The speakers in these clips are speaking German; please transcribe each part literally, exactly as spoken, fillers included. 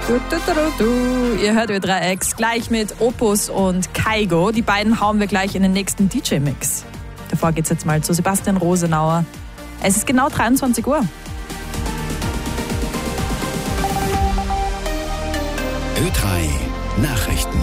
Du, du, du, du, du. Ihr hört Ö drei X gleich mit Opus und Kygo. Die beiden hauen wir gleich in den nächsten D J-Mix. Davor geht's jetzt mal zu Sebastian Rosenauer. Es ist genau dreiundzwanzig Uhr. Ö drei Nachrichten.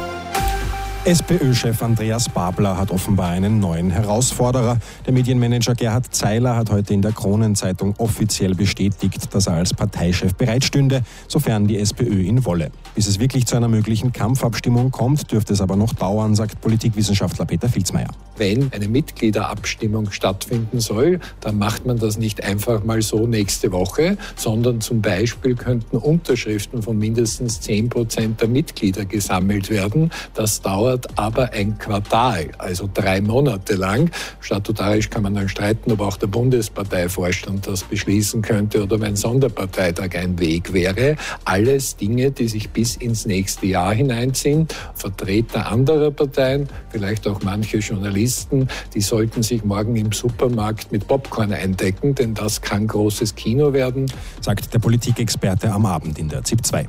SPÖ-Chef Andreas Babler hat offenbar einen neuen Herausforderer. Der Medienmanager Gerhard Zeiler hat heute in der Kronenzeitung offiziell bestätigt, dass er als Parteichef bereitstünde, sofern die SPÖ ihn wolle. Bis es wirklich zu einer möglichen Kampfabstimmung kommt, dürfte es aber noch dauern, sagt Politikwissenschaftler Peter Filzmeier. Wenn eine Mitgliederabstimmung stattfinden soll, dann macht man das nicht einfach mal so nächste Woche, sondern zum Beispiel könnten Unterschriften von mindestens zehn Prozent der Mitglieder gesammelt werden. Das dauert aber ein Quartal, also drei Monate lang. Statutarisch kann man dann streiten, ob auch der Bundesparteivorstand das beschließen könnte oder ob ein Sonderparteitag ein Weg wäre. Alles Dinge, die sich bis ins nächste Jahr hineinziehen. Vertreter anderer Parteien, vielleicht auch manche Journalisten, die sollten sich morgen im Supermarkt mit Popcorn eindecken, denn das kann großes Kino werden, sagt der Politikexperte am Abend in der Z I P zwei.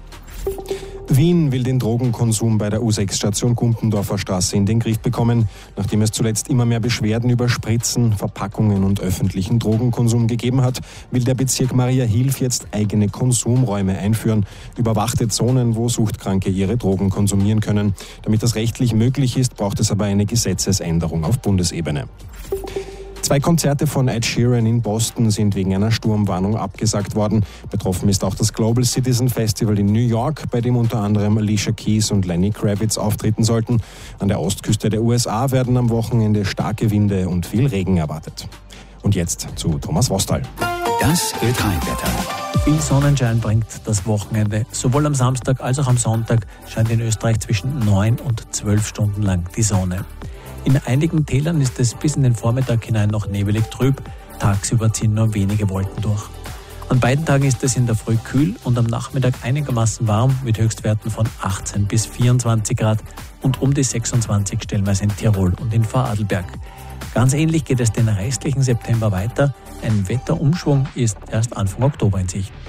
Wien will den Drogenkonsum bei der U sechs Station Gumpendorfer Straße in den Griff bekommen. Nachdem es zuletzt immer mehr Beschwerden über Spritzen, Verpackungen und öffentlichen Drogenkonsum gegeben hat, will der Bezirk Maria Hilf jetzt eigene Konsumräume einführen. Überwachte Zonen, wo Suchtkranke ihre Drogen konsumieren können. Damit das rechtlich möglich ist, braucht es aber eine Gesetzesänderung auf Bundesebene. Zwei Konzerte von Ed Sheeran in Boston sind wegen einer Sturmwarnung abgesagt worden. Betroffen ist auch das Global Citizen Festival in New York, bei dem unter anderem Alicia Keys und Lenny Kravitz auftreten sollten. An der Ostküste der U S A werden am Wochenende starke Winde und viel Regen erwartet. Und jetzt zu Thomas Wostal. Das Ö drei Wetter. Viel Sonnenschein bringt das Wochenende. Sowohl am Samstag als auch am Sonntag scheint in Österreich zwischen neun und zwölf Stunden lang die Sonne. In einigen Tälern ist es bis in den Vormittag hinein noch nebelig trüb. Tagsüber ziehen nur wenige Wolken durch. An beiden Tagen ist es in der Früh kühl und am Nachmittag einigermaßen warm mit Höchstwerten von achtzehn bis vierundzwanzig Grad und um die sechsundzwanzig stellenweise in Tirol und in Vorarlberg. Ganz ähnlich geht es den restlichen September weiter. Ein Wetterumschwung ist erst Anfang Oktober in Sicht.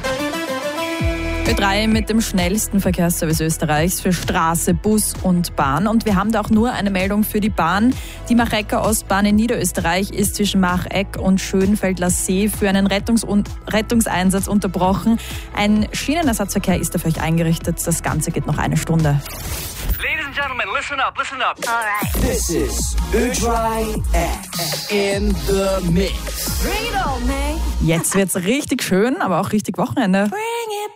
Ö drei mit dem schnellsten Verkehrsservice Österreichs für Straße, Bus und Bahn. Und wir haben da auch nur eine Meldung für die Bahn. Die Machecker Ostbahn in Niederösterreich ist zwischen Macheck und Schönfeldler See für einen Rettungs- und Rettungseinsatz unterbrochen. Ein Schienenersatzverkehr ist für euch eingerichtet. Das Ganze geht noch eine Stunde. Ladies and gentlemen, listen up, listen up. All right. This is Ö drei X in the mix. Bring it on, man. Jetzt wird's richtig schön, aber auch richtig Wochenende. Bring it